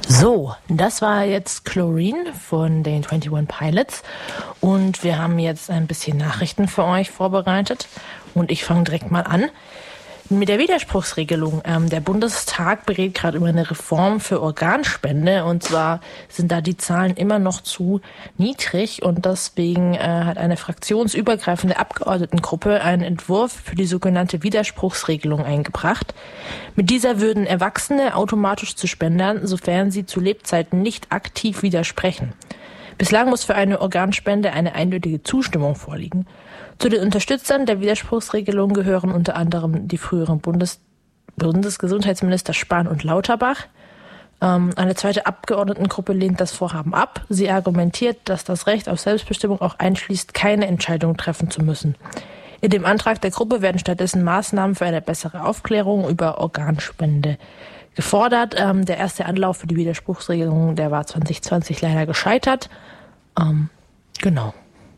So, das war jetzt Chlorine von den 21 Pilots und wir haben jetzt ein bisschen Nachrichten für euch vorbereitet und ich fange direkt mal an. Mit der Widerspruchsregelung. Der Bundestag berät gerade über eine Reform für Organspende und zwar sind da die Zahlen immer noch zu niedrig und deswegen hat eine fraktionsübergreifende Abgeordnetengruppe einen Entwurf für die sogenannte Widerspruchsregelung eingebracht. Mit dieser würden Erwachsene automatisch zu Spendern, sofern sie zu Lebzeiten nicht aktiv widersprechen. Bislang muss für eine Organspende eine eindeutige Zustimmung vorliegen. Zu den Unterstützern der Widerspruchsregelung gehören unter anderem die früheren Bundesgesundheitsminister Spahn und Lauterbach. Eine zweite Abgeordnetengruppe lehnt das Vorhaben ab. Sie argumentiert, dass das Recht auf Selbstbestimmung auch einschließt, keine Entscheidung treffen zu müssen. In dem Antrag der Gruppe werden stattdessen Maßnahmen für eine bessere Aufklärung über Organspende gefordert. Der erste Anlauf für die Widerspruchsregelung, der war 2020 leider gescheitert. Genau.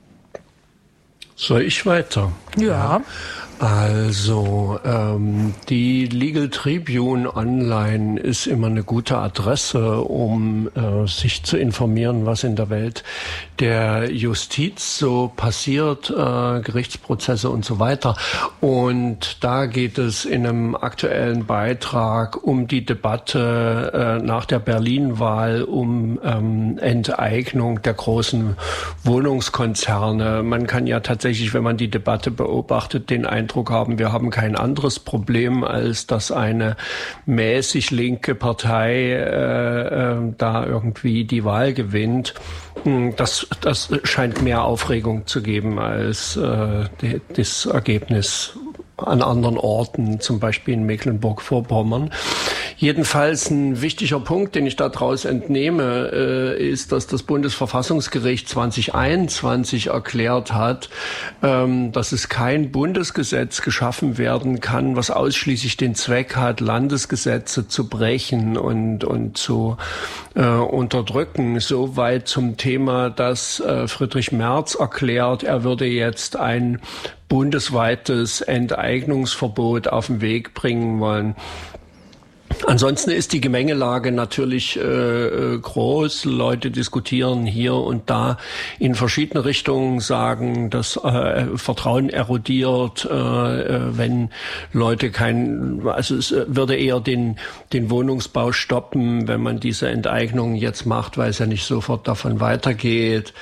Soll ich weiter? Ja. Also, die Legal Tribune Online ist immer eine gute Adresse, um sich zu informieren, was in der Welt der Justiz so passiert, Gerichtsprozesse und so weiter. Und da geht es in einem aktuellen Beitrag um die Debatte nach der Berlin-Wahl um Enteignung der großen Wohnungskonzerne. Man kann ja tatsächlich, wenn man die Debatte beobachtet, den Eindruck haben, wir haben kein anderes Problem, als dass eine mäßig linke Partei da irgendwie die Wahl gewinnt. Das scheint mehr Aufregung zu geben als das Ergebnis an anderen Orten, zum Beispiel in Mecklenburg-Vorpommern. Jedenfalls ein wichtiger Punkt, den ich daraus entnehme, ist, dass das Bundesverfassungsgericht 2021 erklärt hat, dass es kein Bundesgesetz geschaffen werden kann, was ausschließlich den Zweck hat, Landesgesetze zu brechen und zu unterdrücken. Soweit zum Thema, dass Friedrich Merz erklärt, er würde jetzt ein bundesweites Enteignungsverbot auf den Weg bringen wollen. Ansonsten ist die Gemengelage natürlich groß. Leute diskutieren hier und da in verschiedene Richtungen, sagen, dass Vertrauen erodiert, wenn Leute also es würde eher den Wohnungsbau stoppen, wenn man diese Enteignung jetzt macht, weil es ja nicht sofort davon weitergeht.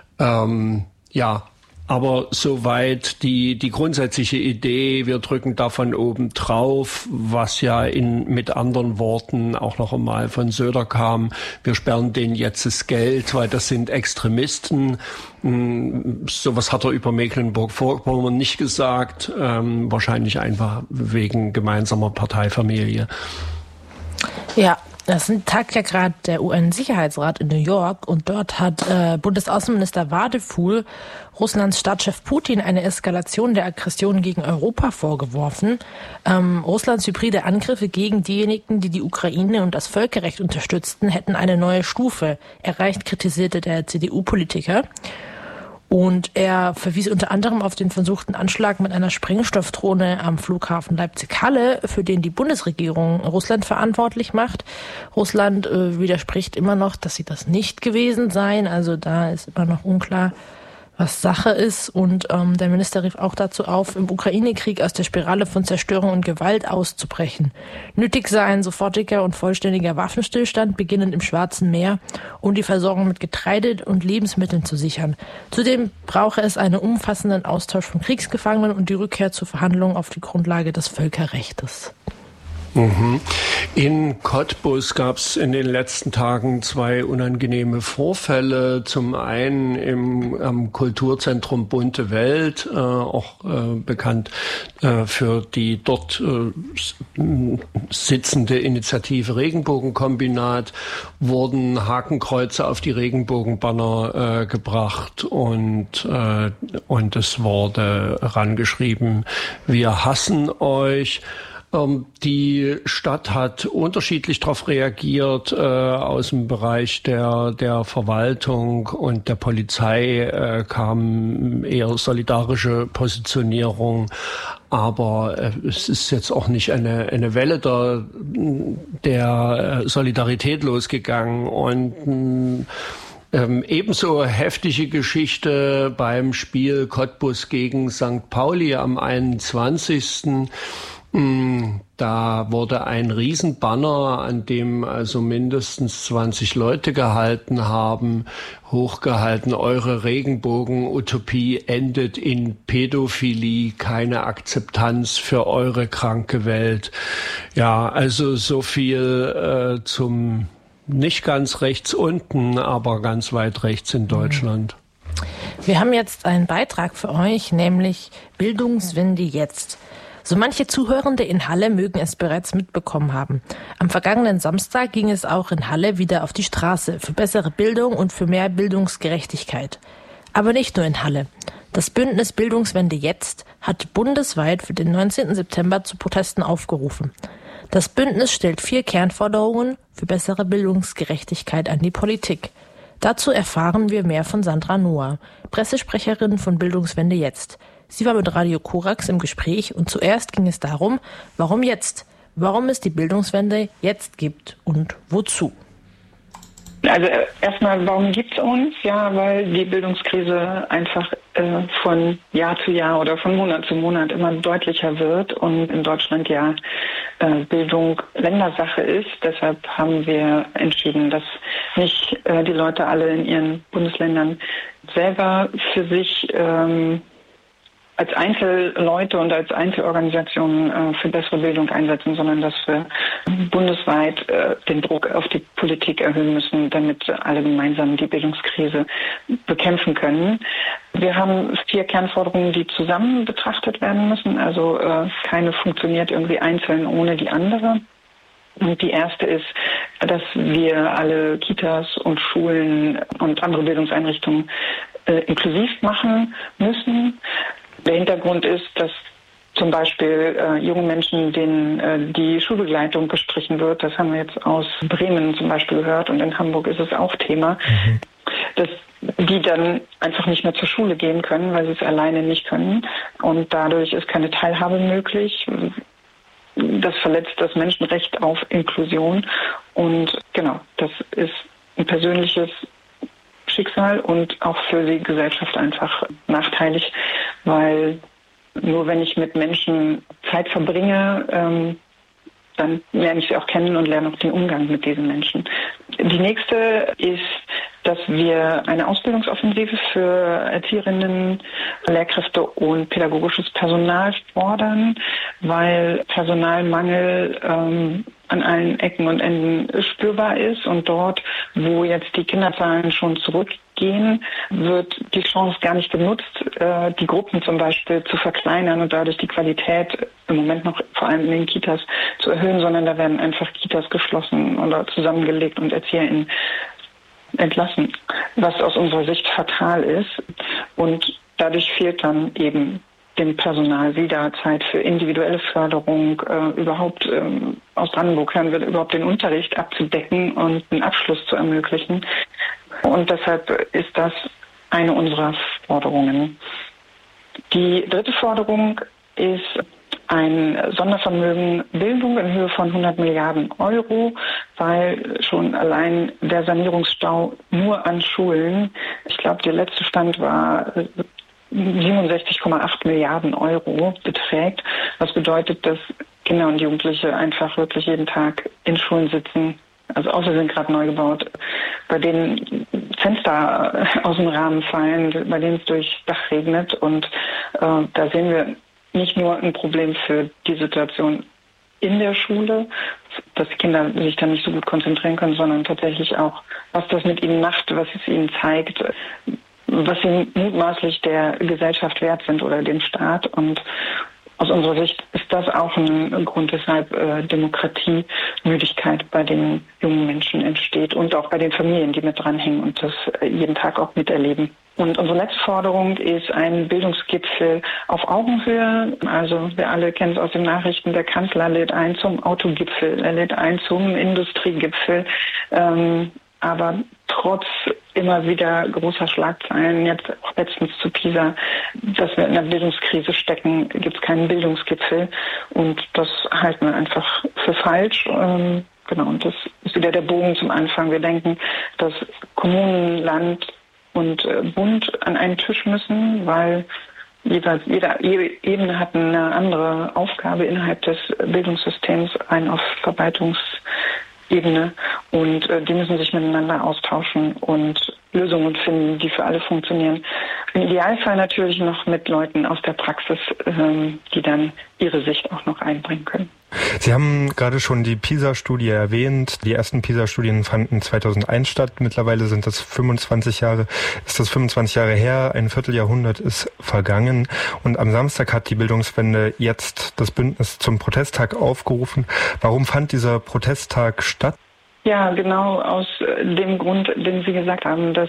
Aber soweit die grundsätzliche Idee, wir drücken davon oben drauf, was ja mit anderen Worten auch noch einmal von Söder kam, wir sperren denen jetzt das Geld, weil das sind Extremisten. Sowas hat er über Mecklenburg-Vorpommern nicht gesagt, wahrscheinlich einfach wegen gemeinsamer Parteifamilie. Ja. Das tagt ja gerade der UN-Sicherheitsrat in New York und dort hat Bundesaußenminister Wadefuhl Russlands Staatschef Putin eine Eskalation der Aggression gegen Europa vorgeworfen. Russlands hybride Angriffe gegen diejenigen, die die Ukraine und das Völkerrecht unterstützten, hätten eine neue Stufe erreicht, kritisierte der CDU-Politiker. Und er verwies unter anderem auf den versuchten Anschlag mit einer Sprengstoffdrohne am Flughafen Leipzig-Halle, für den die Bundesregierung Russland verantwortlich macht. Russland widerspricht immer noch, dass sie das nicht gewesen seien. Also da ist immer noch unklar, was Sache ist. Und der Minister rief auch dazu auf, im Ukraine-Krieg aus der Spirale von Zerstörung und Gewalt auszubrechen. Nötig sei ein sofortiger und vollständiger Waffenstillstand, beginnend im Schwarzen Meer, um die Versorgung mit Getreide und Lebensmitteln zu sichern. Zudem brauche es einen umfassenden Austausch von Kriegsgefangenen und die Rückkehr zu Verhandlungen auf die Grundlage des Völkerrechtes. In Cottbus gab es in den letzten Tagen 2 unangenehme Vorfälle. Zum einen am Kulturzentrum Bunte Welt, auch bekannt für die dort sitzende Initiative Regenbogenkombinat, wurden Hakenkreuze auf die Regenbogenbanner gebracht und es wurde rangeschrieben, wir hassen euch. Die Stadt hat unterschiedlich darauf reagiert. Aus dem Bereich der Verwaltung und der Polizei kam eher solidarische Positionierung. Aber es ist jetzt auch nicht eine Welle der Solidarität losgegangen. Und ebenso heftige Geschichte beim Spiel Cottbus gegen St. Pauli am 21. Da wurde ein Riesenbanner, an dem also mindestens 20 Leute gehalten haben, hochgehalten: Eure Regenbogen-Utopie endet in Pädophilie, keine Akzeptanz für eure kranke Welt. Ja, also so viel zum nicht ganz rechts unten, aber ganz weit rechts in Deutschland. Wir haben jetzt einen Beitrag für euch, nämlich Bildungswende jetzt. So manche Zuhörende in Halle mögen es bereits mitbekommen haben. Am vergangenen Samstag ging es auch in Halle wieder auf die Straße für bessere Bildung und für mehr Bildungsgerechtigkeit. Aber nicht nur in Halle. Das Bündnis Bildungswende jetzt hat bundesweit für den 19. September zu Protesten aufgerufen. Das Bündnis stellt 4 Kernforderungen für bessere Bildungsgerechtigkeit an die Politik. Dazu erfahren wir mehr von Sandra Noah, Pressesprecherin von Bildungswende jetzt. Sie war mit Radio Korax im Gespräch und zuerst ging es darum, warum jetzt? Warum es die Bildungswende jetzt gibt und wozu? Also erstmal, warum gibt's uns? Ja, weil die Bildungskrise einfach von Jahr zu Jahr oder von Monat zu Monat immer deutlicher wird und in Deutschland ja Bildung Ländersache ist. Deshalb haben wir entschieden, dass nicht die Leute alle in ihren Bundesländern selber für sich als Einzelleute und als Einzelorganisationen für bessere Bildung einsetzen, sondern dass wir bundesweit den Druck auf die Politik erhöhen müssen, damit alle gemeinsam die Bildungskrise bekämpfen können. Wir haben 4 Kernforderungen, die zusammen betrachtet werden müssen. Also keine funktioniert irgendwie einzeln ohne die andere. Und die erste ist, dass wir alle Kitas und Schulen und andere Bildungseinrichtungen inklusiv machen müssen. Der Hintergrund ist, dass zum Beispiel junge Menschen, denen die Schulbegleitung gestrichen wird, das haben wir jetzt aus Bremen zum Beispiel gehört und in Hamburg ist es auch Thema, dass die dann einfach nicht mehr zur Schule gehen können, weil sie es alleine nicht können und dadurch ist keine Teilhabe möglich. Das verletzt das Menschenrecht auf Inklusion und genau, das ist ein persönliches Schicksal und auch für die Gesellschaft einfach nachteilig, weil nur wenn ich mit Menschen Zeit verbringe, dann lerne ich sie auch kennen und lerne auch den Umgang mit diesen Menschen. Die nächste ist, dass wir eine Ausbildungsoffensive für Erzieherinnen, Lehrkräfte und pädagogisches Personal fordern, weil Personalmangel an allen Ecken und Enden spürbar ist und dort, wo jetzt die Kinderzahlen schon zurückgehen, wird die Chance gar nicht genutzt, die Gruppen zum Beispiel zu verkleinern und dadurch die Qualität im Moment noch vor allem in den Kitas zu erhöhen, sondern da werden einfach Kitas geschlossen oder zusammengelegt und ErzieherInnen entlassen, was aus unserer Sicht fatal ist. Und dadurch fehlt dann eben dem Personal wieder Zeit für individuelle Förderung, überhaupt aus Brandenburg hören wir überhaupt den Unterricht abzudecken und einen Abschluss zu ermöglichen. Und deshalb ist das eine unserer Forderungen. Die dritte Forderung ist ein Sondervermögen Bildung in Höhe von 100 Milliarden Euro, weil schon allein der Sanierungsstau nur an Schulen, ich glaube, der letzte Stand war 67,8 Milliarden Euro beträgt, was bedeutet, dass Kinder und Jugendliche einfach wirklich jeden Tag in Schulen sitzen, also außer sind gerade neu gebaut, bei denen Fenster aus dem Rahmen fallen, bei denen es durchs Dach regnet und da sehen wir nicht nur ein Problem für die Situation in der Schule, dass die Kinder sich dann nicht so gut konzentrieren können, sondern tatsächlich auch, was das mit ihnen macht, was es ihnen zeigt, was sie mutmaßlich der Gesellschaft wert sind oder dem Staat. Und aus unserer Sicht ist das auch ein Grund, weshalb Demokratiemüdigkeit bei den jungen Menschen entsteht und auch bei den Familien, die mit dranhängen und das jeden Tag auch miterleben. Und unsere letzte Forderung ist ein Bildungsgipfel auf Augenhöhe. Also wir alle kennen es aus den Nachrichten, der Kanzler lädt ein zum Autogipfel, er lädt ein zum Industriegipfel. Aber trotz immer wieder großer Schlagzeilen, jetzt auch letztens zu Pisa, dass wir in einer Bildungskrise stecken, gibt es keinen Bildungsgipfel. Und das halten wir einfach für falsch. Genau, und das ist wieder der Bogen zum Anfang. Wir denken, dass Kommunen, Land und Bund an einen Tisch müssen, weil jede Ebene hat eine andere Aufgabe innerhalb des Bildungssystems, ein auf Verwaltungsebene, und die müssen sich miteinander austauschen und Lösungen finden, die für alle funktionieren. Im Idealfall natürlich noch mit Leuten aus der Praxis, die dann ihre Sicht auch noch einbringen können. Sie haben gerade schon die PISA-Studie erwähnt. Die ersten PISA-Studien fanden 2001 statt. Mittlerweile ist das 25 Jahre her. Ein Vierteljahrhundert ist vergangen. Und am Samstag hat die Bildungswende jetzt das Bündnis zum Protesttag aufgerufen. Warum fand dieser Protesttag statt? Ja, genau aus dem Grund, den Sie gesagt haben, dass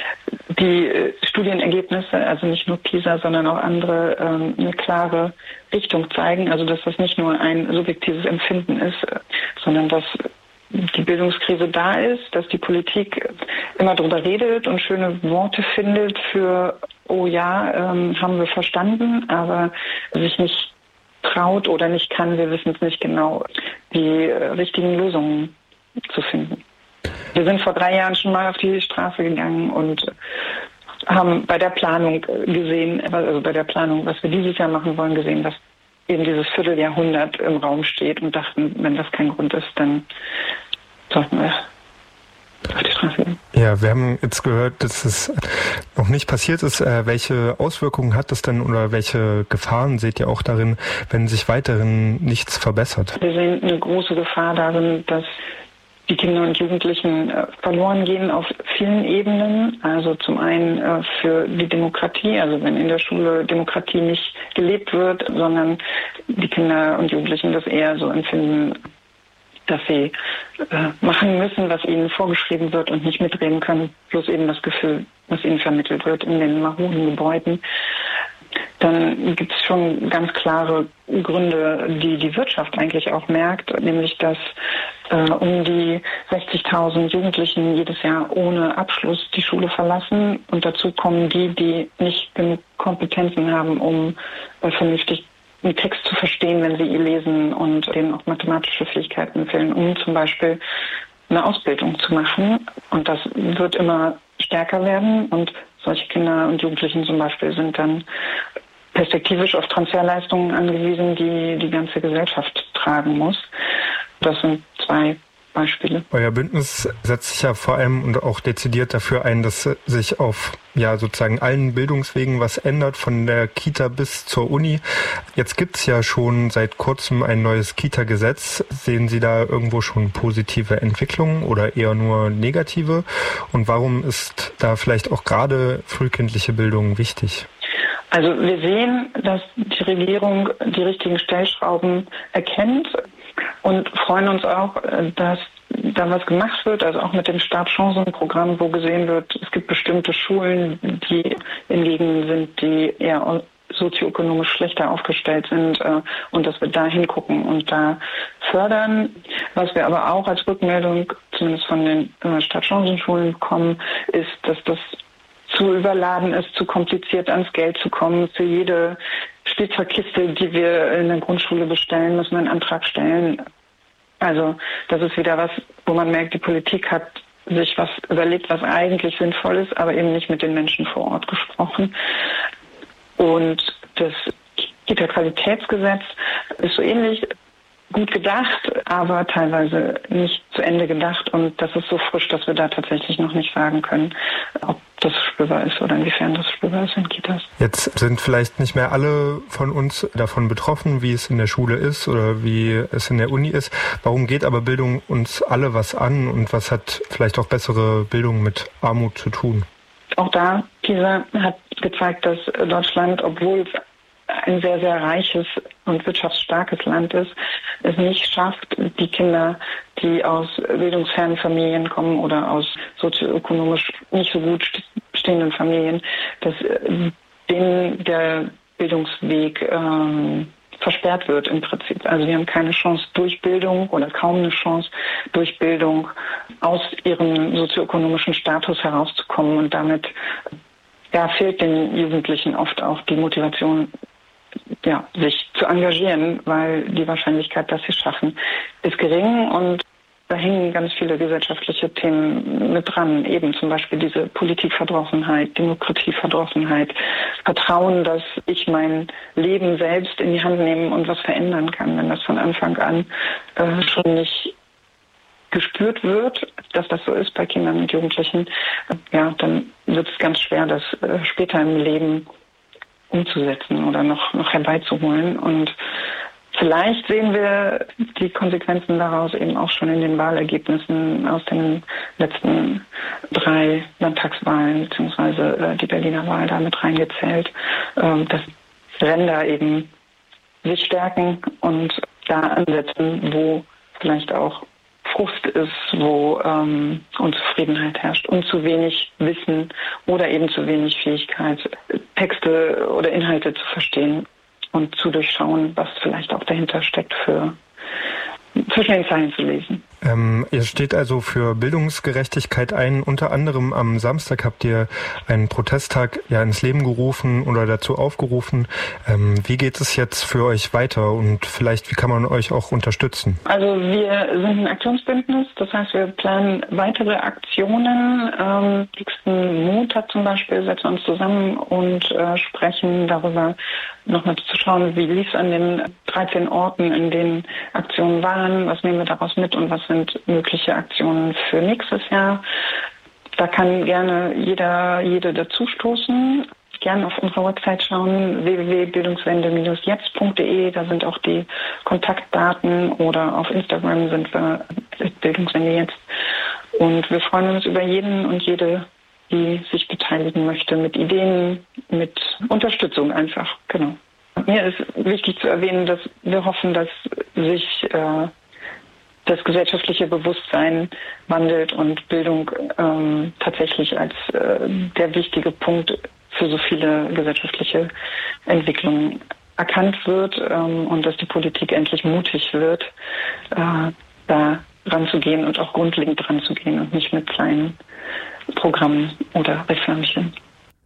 die Studienergebnisse, also nicht nur PISA, sondern auch andere, eine klare Richtung zeigen. Also dass das nicht nur ein subjektives Empfinden ist, sondern dass die Bildungskrise da ist, dass die Politik immer drüber redet und schöne Worte findet für, oh ja, haben wir verstanden, aber sich nicht traut oder nicht kann, wir wissen es nicht genau, die richtigen Lösungen zu finden. Wir sind vor 3 Jahren schon mal auf die Straße gegangen und haben bei der Planung gesehen, was wir dieses Jahr machen wollen, gesehen, dass eben dieses Vierteljahrhundert im Raum steht und dachten, wenn das kein Grund ist, dann sollten wir auf die Straße gehen. Ja, wir haben jetzt gehört, dass es noch nicht passiert ist. Welche Auswirkungen hat das denn oder welche Gefahren seht ihr auch darin, wenn sich weiterhin nichts verbessert? Wir sehen eine große Gefahr darin, dass die Kinder und Jugendlichen verloren gehen auf vielen Ebenen. Also zum einen für die Demokratie, also wenn in der Schule Demokratie nicht gelebt wird, sondern die Kinder und Jugendlichen das eher so empfinden, dass sie machen müssen, was ihnen vorgeschrieben wird und nicht mitreden können, plus eben das Gefühl, was ihnen vermittelt wird in den maroden Gebäuden. Dann gibt es schon ganz klare Gründe, die die Wirtschaft eigentlich auch merkt, nämlich dass um die 60.000 Jugendlichen jedes Jahr ohne Abschluss die Schule verlassen. Und dazu kommen die nicht genug Kompetenzen haben, um vernünftig einen Text zu verstehen, wenn sie ihn lesen, und denen auch mathematische Fähigkeiten fehlen, um zum Beispiel eine Ausbildung zu machen. Und das wird immer stärker werden. Und solche Kinder und Jugendlichen zum Beispiel sind dann perspektivisch auf Transferleistungen angewiesen, die die ganze Gesellschaft tragen muss. Das sind 2 Beispiele. Euer Bündnis setzt sich ja vor allem und auch dezidiert dafür ein, dass sich auf sozusagen allen Bildungswegen was ändert, von der Kita bis zur Uni. Jetzt gibt's ja schon seit kurzem ein neues Kita-Gesetz. Sehen Sie da irgendwo schon positive Entwicklungen oder eher nur negative? Und warum ist da vielleicht auch gerade frühkindliche Bildung wichtig? Also wir sehen, dass die Regierung die richtigen Stellschrauben erkennt und freuen uns auch, dass da was gemacht wird, also auch mit dem Startchancenprogramm, wo gesehen wird, es gibt bestimmte Schulen, die in Gegenden sind, die eher sozioökonomisch schlechter aufgestellt sind, und dass wir da hingucken und da fördern. Was wir aber auch als Rückmeldung, zumindest von den Startchancenschulen bekommen, ist, dass das zu überladen ist, zu kompliziert ans Geld zu kommen. Für jede Spielzeugkiste, die wir in der Grundschule bestellen, müssen wir einen Antrag stellen. Also das ist wieder was, wo man merkt, die Politik hat sich was überlegt, was eigentlich sinnvoll ist, aber eben nicht mit den Menschen vor Ort gesprochen. Und das Kita-Qualitätsgesetz ist so ähnlich gut gedacht, aber teilweise nicht zu Ende gedacht. Und das ist so frisch, dass wir da tatsächlich noch nicht sagen können, ob das spürbar ist oder inwiefern das spürbar ist in Kitas. Jetzt sind vielleicht nicht mehr alle von uns davon betroffen, wie es in der Schule ist oder wie es in der Uni ist. Warum geht aber Bildung uns alle was an und was hat vielleicht auch bessere Bildung mit Armut zu tun? Auch da, PISA hat gezeigt, dass Deutschland, obwohl es ein sehr, sehr reiches und wirtschaftsstarkes Land ist, es nicht schafft, die Kinder, die aus bildungsfernen Familien kommen oder aus sozioökonomisch nicht so gut stehenden Familien, dass denen der Bildungsweg versperrt wird im Prinzip. Also die haben keine Chance durch Bildung oder kaum eine Chance durch Bildung aus ihrem sozioökonomischen Status herauszukommen, und damit fehlt den Jugendlichen oft auch die Motivation, sich zu engagieren, weil die Wahrscheinlichkeit, dass sie es schaffen, ist gering, und da hängen ganz viele gesellschaftliche Themen mit dran. Eben zum Beispiel diese Politikverdrossenheit, Demokratieverdrossenheit, Vertrauen, dass ich mein Leben selbst in die Hand nehmen und was verändern kann. Wenn das von Anfang an schon nicht gespürt wird, dass das so ist bei Kindern und Jugendlichen, dann wird es ganz schwer, das später im Leben umzusetzen oder noch herbeizuholen. Und vielleicht sehen wir die Konsequenzen daraus eben auch schon in den Wahlergebnissen aus den letzten 3 Landtagswahlen, beziehungsweise die Berliner Wahl da mit reingezählt, dass Ränder eben sich stärken und da ansetzen, wo vielleicht auch Frust ist, wo Unzufriedenheit herrscht und zu wenig Wissen oder eben zu wenig Fähigkeit, Texte oder Inhalte zu verstehen und zu durchschauen, was vielleicht auch dahinter steckt, für zwischen den Zeilen zu lesen. Ihr steht also für Bildungsgerechtigkeit ein. Unter anderem am Samstag habt ihr einen Protesttag ins Leben gerufen oder dazu aufgerufen. Wie geht es jetzt für euch weiter und vielleicht wie kann man euch auch unterstützen? Also wir sind ein Aktionsbündnis, das heißt, wir planen weitere Aktionen. Nächsten Montag zum Beispiel setzen wir uns zusammen und sprechen darüber, nochmal zu schauen, wie lief es an den 13 Orten, in denen Aktionen waren, was nehmen wir daraus mit und was sind mögliche Aktionen für nächstes Jahr. Da kann gerne jede dazustoßen. Gerne auf unserer Website schauen, www.bildungswende-jetzt.de, da sind auch die Kontaktdaten, oder auf Instagram sind wir Bildungswende jetzt. Und wir freuen uns über jeden und jede, die sich beteiligen möchte, mit Ideen, mit Unterstützung einfach, genau. Mir ist wichtig zu erwähnen, dass wir hoffen, dass sich das gesellschaftliche Bewusstsein wandelt und Bildung tatsächlich als der wichtige Punkt für so viele gesellschaftliche Entwicklungen erkannt wird und dass die Politik endlich mutig wird, da ranzugehen und auch grundlegend ranzugehen und nicht mit kleinen Programmen oder Reflämmchen.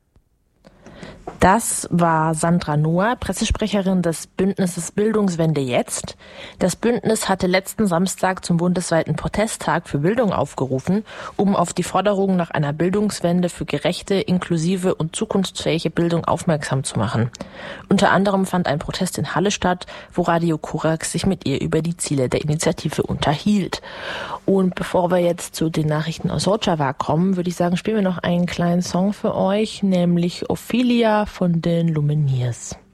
Das war Sandra Noah, Pressesprecherin des Bündnisses Bildungswende jetzt. Das Bündnis hatte letzten Samstag zum bundesweiten Protesttag für Bildung aufgerufen, um auf die Forderungen nach einer Bildungswende für gerechte, inklusive und zukunftsfähige Bildung aufmerksam zu machen. Unter anderem fand ein Protest in Halle statt, wo Radio Korax sich mit ihr über die Ziele der Initiative unterhielt. Und bevor wir jetzt zu den Nachrichten aus Rojava kommen, würde ich sagen, spielen wir noch einen kleinen Song für euch, nämlich Ophelia von den Lumineers.